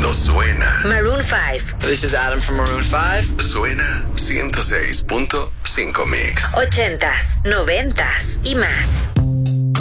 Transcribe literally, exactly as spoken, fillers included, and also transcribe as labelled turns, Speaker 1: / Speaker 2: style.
Speaker 1: Cuando suena
Speaker 2: Maroon five.
Speaker 3: This is Adam from Maroon five.
Speaker 1: Suena ciento seis punto cinco Mix.
Speaker 2: Ochentas, noventas y más.